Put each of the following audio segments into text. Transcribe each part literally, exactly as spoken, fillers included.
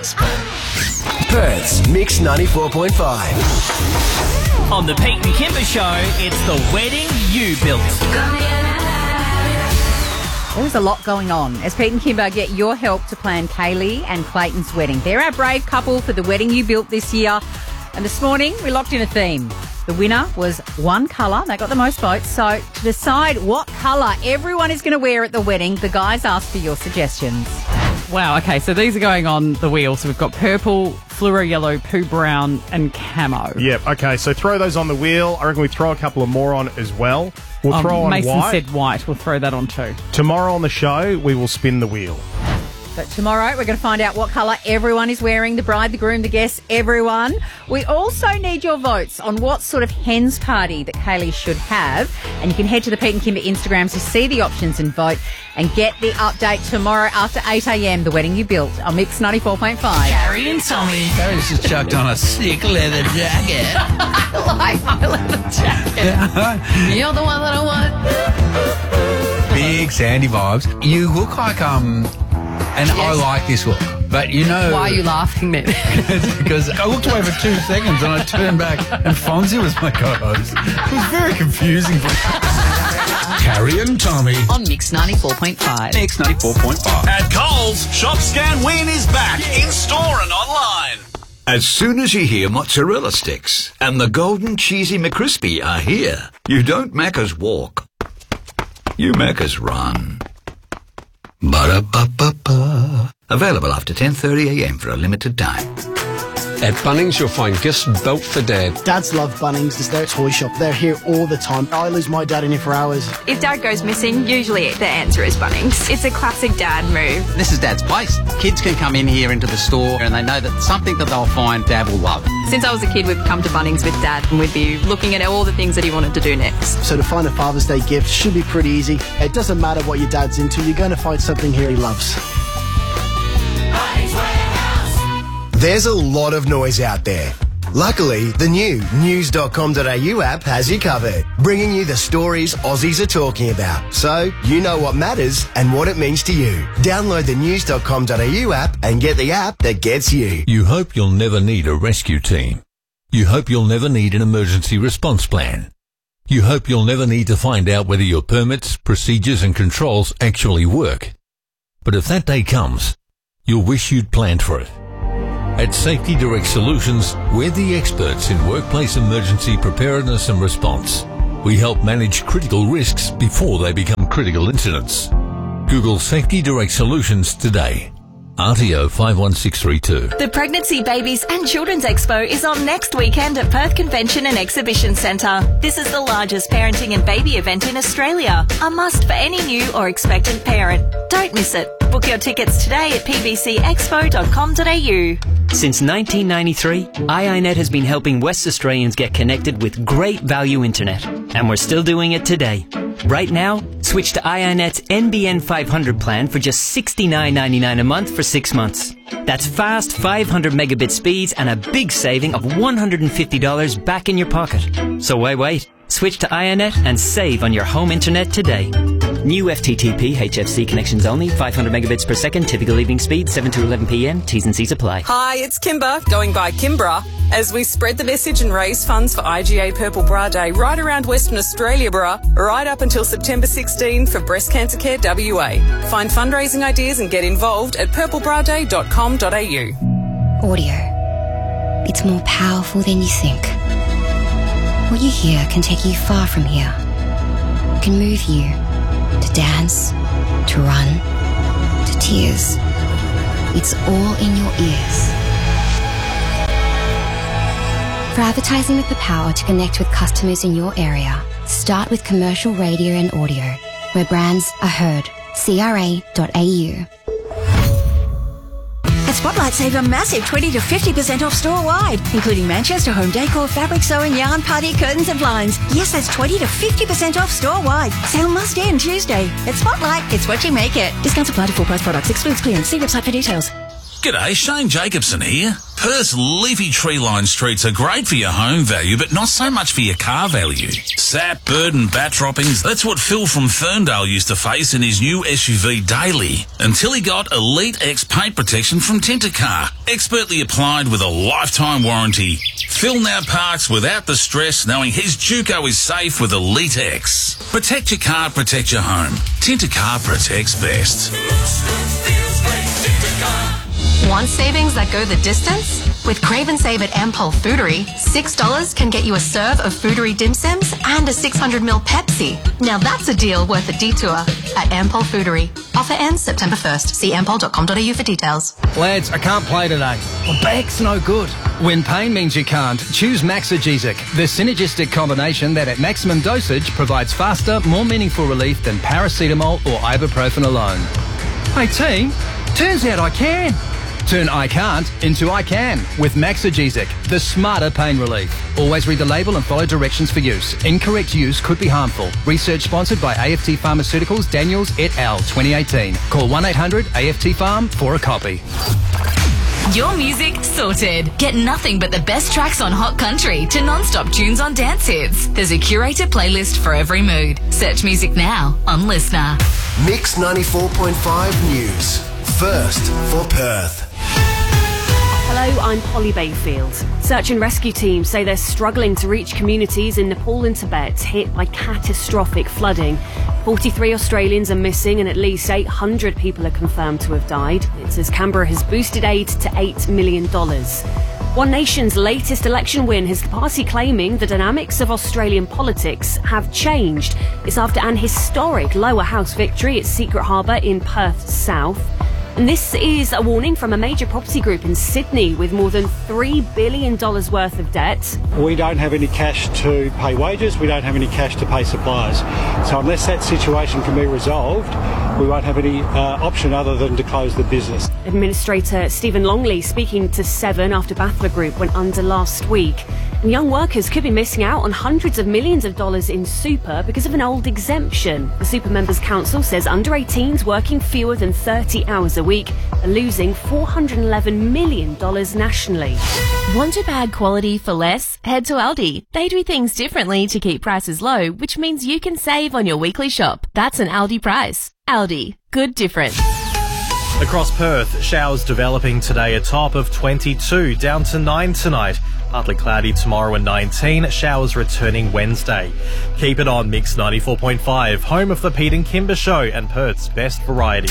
Perth's Mix ninety-four point five. On the Pete and Kimber Show, it's the wedding you built. There's a lot going on as Pete and Kimber get your help to plan Kaylee and Clayton's wedding. They're our brave couple for the wedding you built this year. And this morning, we locked in a theme. The winner was one colour. They got the most votes. So to decide what colour everyone is going to wear at the wedding, the guys asked for your suggestions. Wow, okay, so these are going on the wheel. So we've got purple, fluoro yellow, poo brown and camo. Yep, okay, so throw those on the wheel. I reckon we throw a couple of more on as well. We'll um, throw on Mason white. said white. We'll throw that on too. Tomorrow on the show, we will spin the wheel. But tomorrow, we're going to find out what colour everyone is wearing, the bride, the groom, the guests, everyone. We also need your votes on what sort of hens party that Kaylee should have. And you can head to the Pete and Kimber Instagrams to see the options and vote and get the update tomorrow after eight a.m, the wedding you built on Mix ninety-four point five. Gary and Tommy. Gary's just chucked on a sick leather jacket. Like my leather jacket. You're the one that I want. Big Sandy vibes. You look like, um... And yes. I like this look. But you know... Why are you laughing, man? Because I looked away for two seconds and I turned back and Fonzie was my co-host. It was very confusing. Carrie and Tommy. On Mix ninety-four point five. Mix ninety-four point five. At Coles, Shop Scan Win is back in store and online. As soon as you hear mozzarella sticks and the golden cheesy McCrispy are here, you don't Macca's walk. You Macca's run. Ba-da-ba-ba-ba. Available after ten thirty a.m. for a limited time. At Bunnings, you'll find gifts built for Dad. Dads love Bunnings. It's their toy shop. They're here all the time. I lose my dad in here for hours. If Dad goes missing, usually the answer is Bunnings. It's a classic Dad move. This is Dad's place. Kids can come in here into the store and they know that something that they'll find Dad will love. Since I was a kid, we've come to Bunnings with Dad and we'd be looking at all the things that he wanted to do next. So to find a Father's Day gift should be pretty easy. It doesn't matter what your dad's into, you're going to find something here he loves. There's a lot of noise out there. Luckily, the new news dot com dot a u app has you covered, bringing you the stories Aussies are talking about, so you know what matters and what it means to you. Download the news dot com dot a u app and get the app that gets you. You hope you'll never need a rescue team. You hope you'll never need an emergency response plan. You hope you'll never need to find out whether your permits, procedures and controls actually work. But if that day comes, you'll wish you'd planned for it. At Safety Direct Solutions, we're the experts in workplace emergency preparedness and response. We help manage critical risks before they become critical incidents. Google Safety Direct Solutions today. R T O five one six three two. The Pregnancy, Babies and Children's Expo is on next weekend at Perth Convention and Exhibition Centre. This is the largest parenting and baby event in Australia. A must for any new or expectant parent. Don't miss it. Book your tickets today at p b c expo dot com dot a u. Since nineteen ninety-three, I I net has been helping West Australians get connected with great value internet. And we're still doing it today. Right now, switch to I I net's N B N five hundred plan for just sixty-nine ninety-nine a month for six months. That's fast five hundred megabit speeds and a big saving of one hundred fifty dollars back in your pocket. So why wait? Switch to I I net and save on your home internet today. New F T T P H F C connections only, five hundred megabits per second, typical evening speed, seven to eleven p m, T's and C's apply. Hi, it's Kimber, going by Kimbra, as we spread the message and raise funds for I G A Purple Bra Day right around Western Australia, bra, right up until September sixteenth for Breast Cancer Care W A. Find fundraising ideas and get involved at purple bra day dot com dot a u. Audio. It's more powerful than you think. What you hear can take you far from here. It can move you to dance, to run, to tears. It's all in your ears. For advertising with the power to connect with customers in your area, start with commercial radio and audio, where brands are heard. C R A dot A U. At Spotlight, save a massive twenty to fifty percent off store-wide, including Manchester home decor, fabric sewing, yarn, party, curtains and blinds. Yes, that's twenty to fifty percent off store-wide. Sale must end Tuesday. At Spotlight, it's what you make it. Discounts apply to full price products. Excludes clearance. See website for details. G'day, Shane Jacobson here. Perth's leafy tree-lined streets are great for your home value, but not so much for your car value. Sap, bird and bat droppings, that's what Phil from Ferndale used to face in his new S U V Daily, until he got Elite X paint protection from Tintercar, expertly applied with a lifetime warranty. Phil now parks without the stress, knowing his Juco is safe with Elite X. Protect your car, protect your home. Tintercar protects best. Want savings that go the distance? With Crave and Save at Ampol Foodery, six dollars can get you a serve of Foodery dim sims and a six hundred milliliter Pepsi. Now that's a deal worth a detour at Ampol Foodery. Offer ends September first. See ampol dot com dot a u for details. Lads, I can't play today. My back's no good. When pain means you can't, choose Maxigesic, the synergistic combination that at maximum dosage provides faster, more meaningful relief than paracetamol or ibuprofen alone. Hey team, turns out I can. Turn I can't into I can with Maxigesic, the smarter pain relief. Always read the label and follow directions for use. Incorrect use could be harmful. Research sponsored by A F T Pharmaceuticals, Daniels et al. twenty eighteen. Call one eight hundred A F T Farm for a copy. Your music sorted. Get nothing but the best tracks on Hot Country to non-stop tunes on dance hits. There's a curated playlist for every mood. Search music now on Listener. Mix ninety-four point five News. First for Perth. Hello, I'm Polly Bayfield. Search and rescue teams say they're struggling to reach communities in Nepal and Tibet hit by catastrophic flooding. forty-three Australians are missing and at least eight hundred people are confirmed to have died. It says Canberra has boosted aid to eight million dollars. One Nation's latest election win has the party claiming the dynamics of Australian politics have changed. It's after an historic lower house victory at Secret Harbour in Perth South. And this is a warning from a major property group in Sydney with more than three billion dollars worth of debt. We don't have any cash to pay wages, we don't have any cash to pay suppliers. So unless that situation can be resolved, we won't have any uh, option other than to close the business. Administrator Stephen Longley speaking to Seven after Bathler Group went under last week. And young workers could be missing out on hundreds of millions of dollars in super because of an old exemption. The Super Members Council says under eighteens working fewer than thirty hours a week are losing four hundred eleven million dollars nationally. Want a bag quality for less? Head to Aldi. They do things differently to keep prices low, which means you can save on your weekly shop. That's an Aldi price. Aldi. Good difference. Across Perth, showers developing today, a top of twenty-two, down to nine tonight. Partly cloudy tomorrow and nineteen, showers returning Wednesday. Keep it on Mix ninety-four point five, home of the Pete and Kimber Show and Perth's best variety.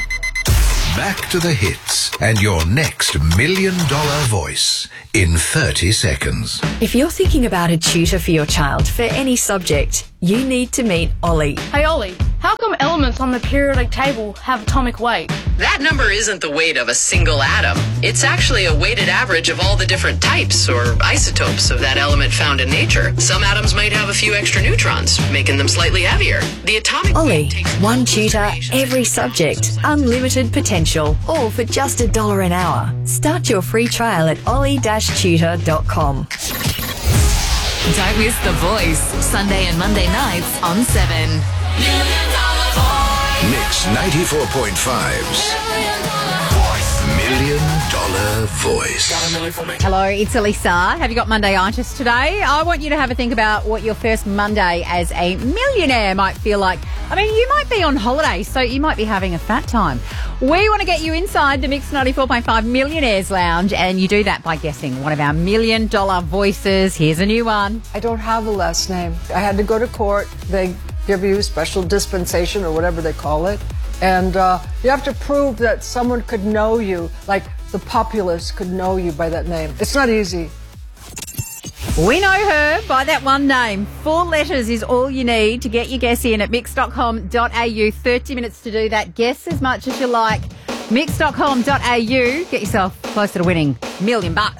Back to the hits and your next million dollar voice in thirty seconds. If you're thinking about a tutor for your child for any subject, you need to meet Ollie. Hey Ollie, how come elements on the periodic table have atomic weight? That number isn't the weight of a single atom. It's actually a weighted average of all the different types or isotopes of that element found in nature. Some atoms might have a few extra neutrons, making them slightly heavier. The atomic Ollie, weight takes one tutor, every subject, unlimited potential, all for just a dollar an hour. Start your free trial at ollie dash tutor dot com. Don't miss The Voice, Sunday and Monday nights on seven. Mix ninety-four point five's Million Dollar Voice. Hello, it's Elisa. Have you got Monday-itis today? I want you to have a think about what your first Monday as a millionaire might feel like. I mean, you might be on holiday, so you might be having a fat time. We want to get you inside the Mix ninety-four point five Millionaires Lounge, and you do that by guessing one of our million dollar voices. Here's a new one. I don't have a last name. I had to go to court. They give you special dispensation or whatever they call it. And uh, you have to prove that someone could know you, like the populace could know you by that name. It's not easy. We know her by that one name. Four letters is all you need to get your guess in at mix dot com dot a u. thirty minutes to do that. Guess as much as you like. mix dot com dot a u. Get yourself closer to winning a million bucks.